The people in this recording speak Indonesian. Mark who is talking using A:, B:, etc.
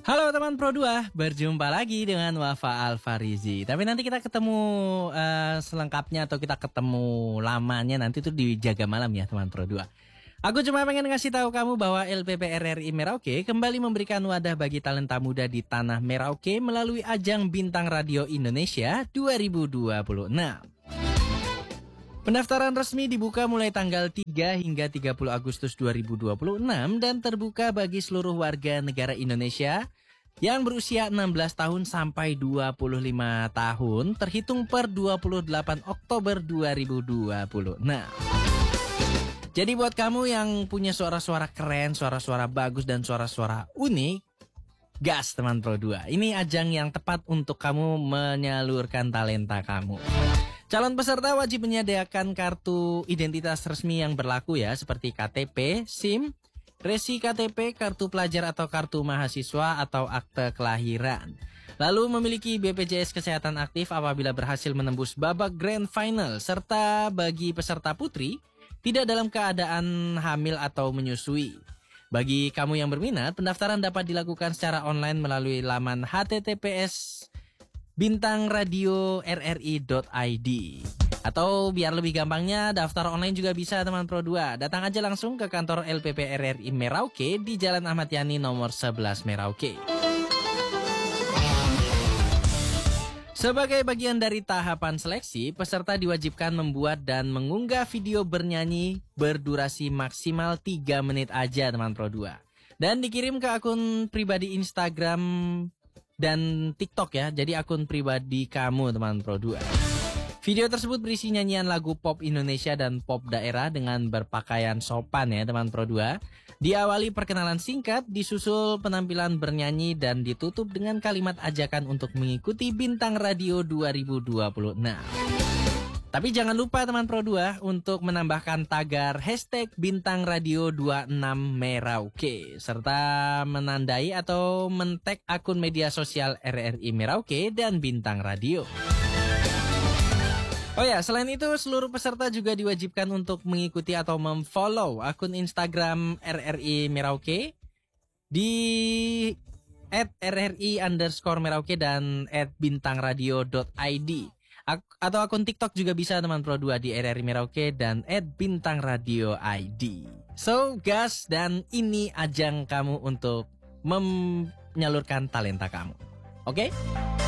A: Halo teman Pro 2, berjumpa lagi dengan Wafa Alfarizi. Tapi nanti kita ketemu selengkapnya atau kita ketemu lamanya nanti tuh di Jaga Malam ya teman Pro 2. Aku cuma pengen ngasih tahu kamu bahwa LPP RRI Merauke kembali memberikan wadah bagi talenta muda di tanah Merauke melalui ajang Bintang Radio Indonesia 2026. Pendaftaran resmi dibuka mulai tanggal 3 hingga 30 Agustus 2026 dan terbuka bagi seluruh warga negara Indonesia yang berusia 16 tahun sampai 25 tahun terhitung per 28 Oktober 2026. Jadi buat kamu yang punya suara-suara keren, suara-suara bagus dan suara-suara unik, gas teman Pro 2. Ini ajang yang tepat untuk kamu menyalurkan talenta kamu. Calon peserta wajib menyediakan kartu identitas resmi yang berlaku ya, seperti KTP, SIM, resi KTP, kartu pelajar atau kartu mahasiswa atau akte kelahiran. Lalu memiliki BPJS Kesehatan aktif apabila berhasil menembus babak Grand Final, serta bagi peserta putri tidak dalam keadaan hamil atau menyusui. Bagi kamu yang berminat, pendaftaran dapat dilakukan secara online melalui laman https bintangradio.rri.id. Atau biar lebih gampangnya, daftar online juga bisa teman Pro 2. Datang aja langsung ke kantor LPP RRI Merauke di Jalan Ahmad Yani nomor 11 Merauke. Sebagai bagian dari tahapan seleksi, peserta diwajibkan membuat dan mengunggah video bernyanyi berdurasi maksimal 3 menit aja teman Pro 2. Dan dikirim ke akun pribadi Instagram dan TikTok ya, jadi akun pribadi kamu teman Pro 2. Video tersebut berisi nyanyian lagu pop Indonesia dan pop daerah dengan berpakaian sopan ya teman Pro 2. Diawali perkenalan singkat, disusul penampilan bernyanyi dan ditutup dengan kalimat ajakan untuk mengikuti Bintang Radio 2026. Tapi jangan lupa teman Pro 2 untuk menambahkan tagar hashtag Bintang Radio 26 Merauke serta menandai atau men-tag akun media sosial RRI Merauke dan Bintang Radio. Oh ya, selain itu seluruh peserta juga diwajibkan untuk mengikuti atau memfollow akun Instagram RRI Merauke di @rri_merauke dan @bintangradio.id. Atau akun TikTok juga bisa teman Pro 2 di RRI Merauke dan @bintangradio.id. So, gas, dan ini ajang kamu untuk menyalurkan talenta kamu. Oke?